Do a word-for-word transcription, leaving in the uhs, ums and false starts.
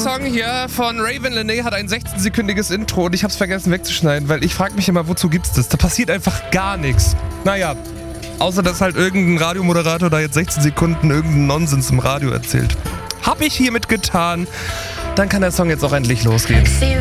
Song hier von Raven Lené hat ein sechzehn-sekündiges Intro und ich hab's vergessen wegzuschneiden, weil ich frage mich immer, wozu gibt's das? Da passiert einfach gar nichts. Naja, außer dass halt irgendein Radiomoderator da jetzt sechzehn Sekunden irgendeinen Nonsens im Radio erzählt. Hab ich hiermit getan. Dann kann der Song jetzt auch endlich losgehen.